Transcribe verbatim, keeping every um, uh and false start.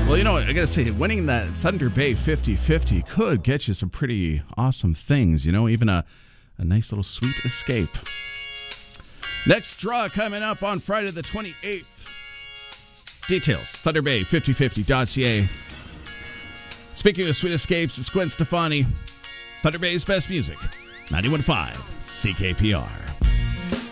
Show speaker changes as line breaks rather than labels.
Well, you know what? I got to say, winning that Thunder Bay fifty-fifty could get you some pretty awesome things, you know, even a, a nice little sweet escape. Next draw coming up on Friday the twenty-eighth. Details, thunder bay fifty fifty dot c a. Speaking of sweet escapes, it's Gwen Stefani. Thunder Bay's best music, ninety-one point five C K P R.